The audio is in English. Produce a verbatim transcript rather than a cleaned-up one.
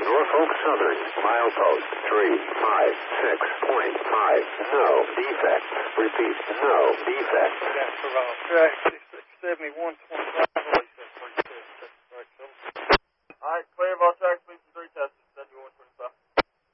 Norfolk Southern, milepost three five six point five. No defect. Repeat, no defect. That's for uh, track six six seventy-one twenty-five. All right, clear of all track, please, and three test.